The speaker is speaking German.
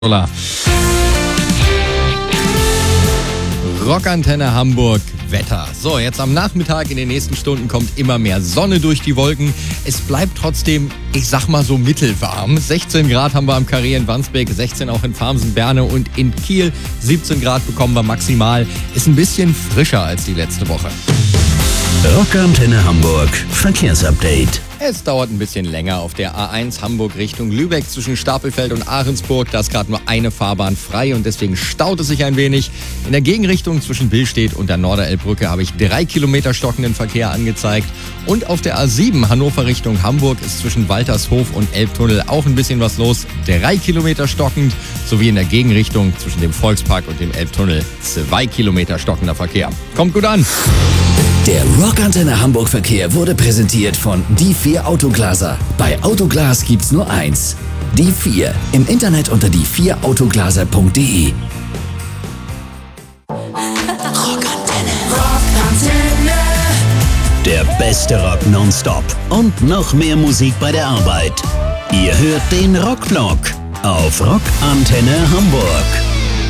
Dollar. Rockantenne Hamburg, Wetter. So, jetzt am Nachmittag in den nächsten Stunden kommt immer mehr Sonne durch die Wolken. Es bleibt trotzdem, ich sag mal so mittelwarm. 16 Grad haben wir am Carré in Wandsbek, 16 auch in Farmsen, Berne und in Kiel. 17 Grad bekommen wir maximal. Ist ein bisschen frischer als die letzte Woche. Rockantenne Hamburg, Verkehrsupdate. Es dauert ein bisschen länger auf der A1 Hamburg Richtung Lübeck zwischen Stapelfeld und Ahrensburg. Da ist gerade nur eine Fahrbahn frei und deswegen staut es sich ein wenig. In der Gegenrichtung zwischen Billstedt und der Norderelbbrücke habe ich 3 Kilometer stockenden Verkehr angezeigt. Und auf der A7 Hannover Richtung Hamburg ist zwischen Waltershof und Elbtunnel auch ein bisschen was los. 3 Kilometer stockend, sowie in der Gegenrichtung zwischen dem Volkspark und dem Elbtunnel 2 Kilometer stockender Verkehr. Kommt gut an! Der Rockantenne Hamburg Verkehr wurde präsentiert von Die 4 Autoglaser. Bei Autoglas gibt's nur eins. Die 4. Im Internet unter die4autoglaser.de. Rockantenne. Der beste Rock nonstop und noch mehr Musik bei der Arbeit. Ihr hört den Rockblock auf Rockantenne Hamburg.